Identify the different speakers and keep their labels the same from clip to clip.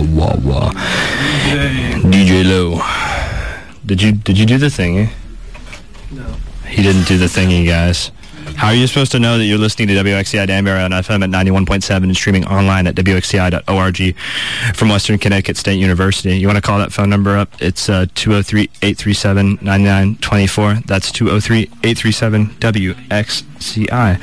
Speaker 1: wah, wah. DJ Low. Did you do the thingy?
Speaker 2: No.
Speaker 1: He didn't do the thingy, guys. How are you supposed to know that you're listening to WXCI Danbury on FM at 91.7 and streaming online at WXCI.org from Western Connecticut State University? You want to call that phone number up? It's 203-837-9924. That's 203-837-WXCI.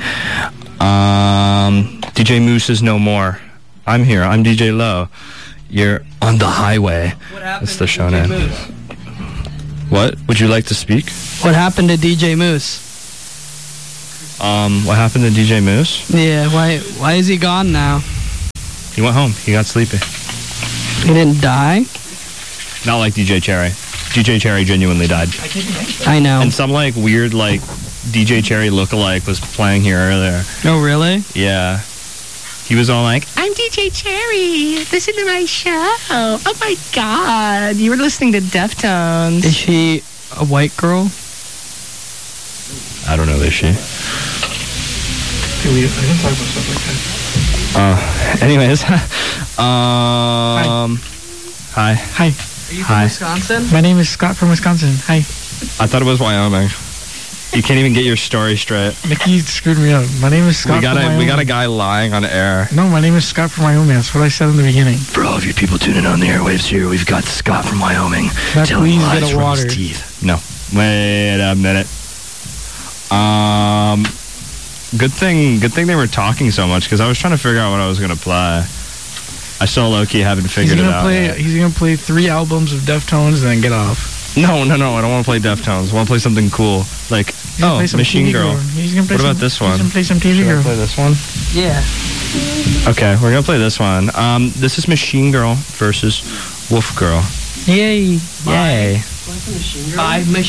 Speaker 1: DJ Moose is no more. I'm here. I'm DJ Low. You're on the highway.
Speaker 2: What happened
Speaker 1: That's the
Speaker 2: to
Speaker 1: show
Speaker 2: DJ
Speaker 1: name.
Speaker 2: Moose?
Speaker 1: What? Would you like to speak?
Speaker 2: What happened to DJ Moose?
Speaker 1: What happened to DJ Moose?
Speaker 2: Yeah, why is he gone now?
Speaker 1: He went home. He got sleepy.
Speaker 2: He didn't die?
Speaker 1: Not like DJ Cherry. DJ Cherry genuinely died.
Speaker 2: I know.
Speaker 1: And some like weird like DJ Cherry lookalike was playing here earlier.
Speaker 2: Oh, really?
Speaker 1: Yeah. He was all like,
Speaker 3: I'm DJ Cherry. Listen to my show. Oh my God. You were listening to Deftones.
Speaker 2: Is she a white girl?
Speaker 1: I don't know, is she?
Speaker 4: I can talk about stuff like that.
Speaker 1: Anyways. Hi.
Speaker 4: Hi.
Speaker 2: Are you from
Speaker 1: Hi.
Speaker 2: Wisconsin?
Speaker 4: My name is Scott from Wisconsin. Hi.
Speaker 1: I thought it was Wyoming. You can't even get your story straight.
Speaker 4: Mickey screwed me up. My name is Scott
Speaker 1: We got
Speaker 4: from Wyoming.
Speaker 1: a guy lying on air.
Speaker 4: No, my name is Scott from Wyoming. That's what I said in the beginning.
Speaker 1: For all of you people tuning on the airwaves here, we've got Scott from Wyoming.
Speaker 4: Now
Speaker 1: telling
Speaker 4: please
Speaker 1: lies
Speaker 4: get a
Speaker 1: from his
Speaker 4: water.
Speaker 1: teeth. No. Wait a minute. Good thing they were talking so much because I was trying to figure out what I was gonna play. I still low-key haven't figured it out yet.
Speaker 4: He's gonna play 3 albums of Deftones and then get off.
Speaker 1: No, I don't want to play Deftones. I want to play something cool. Like,
Speaker 4: He's gonna play some
Speaker 1: Machine
Speaker 4: TV
Speaker 1: Girl.
Speaker 4: He's gonna play
Speaker 1: What
Speaker 4: some,
Speaker 1: about this
Speaker 4: He's
Speaker 1: one?
Speaker 4: gonna play some TV
Speaker 1: Should I
Speaker 4: Girl.
Speaker 1: play this one?
Speaker 2: Yeah.
Speaker 1: Okay, we're gonna play this one. This is Machine Girl versus Wolf Girl.
Speaker 4: Yay.
Speaker 1: Yay.
Speaker 2: By Machine